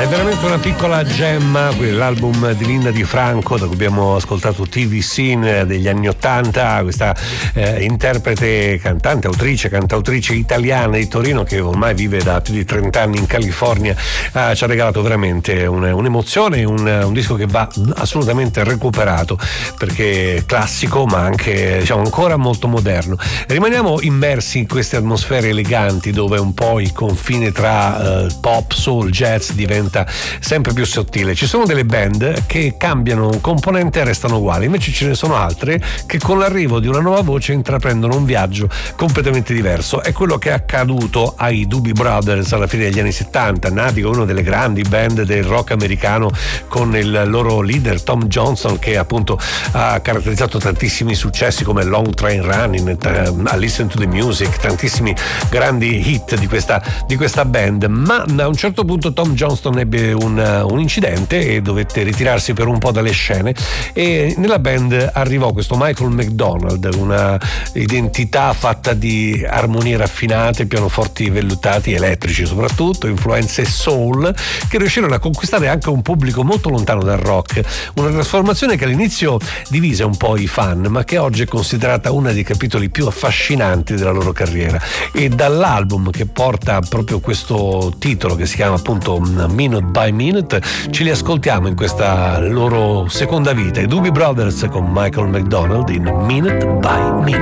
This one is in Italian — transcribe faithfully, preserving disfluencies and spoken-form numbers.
È veramente una piccola gemma quell'album di Linda Di Franco, da cui abbiamo ascoltato T V Scene degli anni ottanta, questa eh, interprete, cantante, autrice, cantautrice italiana di Torino che ormai vive da più di trenta anni in California. Eh, ci ha regalato veramente un, un'emozione, un, un disco che va assolutamente recuperato perché è classico ma anche, diciamo, ancora molto moderno. Rimaniamo immersi in queste atmosfere eleganti dove un po' il confine tra eh, pop, soul, jazz diventa sempre più sottile. Ci sono delle band che cambiano un componente e restano uguali, invece ce ne sono altre che con l'arrivo di una nuova voce intraprendono un viaggio completamente diverso. È quello che è accaduto ai Doobie Brothers alla fine degli anni settanta, nati come una delle grandi band del rock americano con il loro leader Tom Johnson, che appunto ha caratterizzato tantissimi successi come Long Train Running, I Listen to the Music, tantissimi grandi hit di questa, di questa band. Ma a un certo punto Tom Johnston ebbe un, un incidente e dovette ritirarsi per un po' dalle scene, e nella band arrivò questo Michael McDonald, una identità fatta di armonie raffinate, pianoforti vellutati, elettrici soprattutto, influenze soul, che riuscirono a conquistare anche un pubblico molto lontano dal rock. Una trasformazione che all'inizio divise un po' i fan, ma che oggi è considerata uno dei capitoli più affascinanti della loro carriera. E dall'album che porta proprio questo titolo, che si chiama appunto Minute by Minute, ce li ascoltiamo in questa loro seconda vita, i Doobie Brothers con Michael McDonald in Minute by Minute.